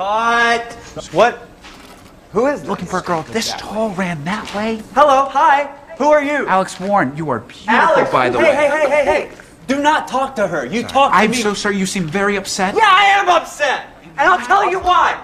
Cut. What? Who is this? Looking for a girl this tall ran that way? Hello, hi. Who are you? Alex Warren, you are beautiful, Alex, by the hey, way. Hey. Do not talk to her. You talk to me. I'm so sorry. You seem very upset. Yeah, I am upset. And I'll tell you why.